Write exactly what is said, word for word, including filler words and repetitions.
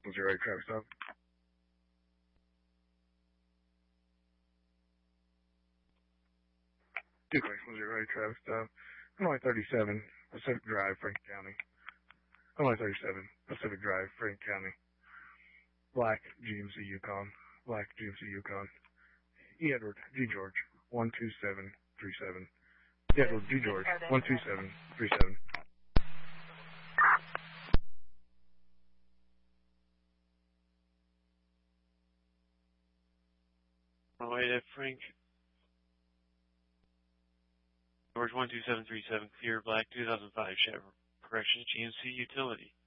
one zero eight, traffic stop. Duke one zero eight, traffic stop. Runway thirty-seven, Pacific Drive, Franklin County. Runway thirty-seven, Pacific Drive, Franklin County. Black G M C Yukon. Black G M C Yukon. E. Edward G. George, one two seven three seven. E. Edward G. George, one two seven three seven. Runway to Frank. George one two seven three seven, clear, black two thousand five Chevrolet. Correction, G M C Utility.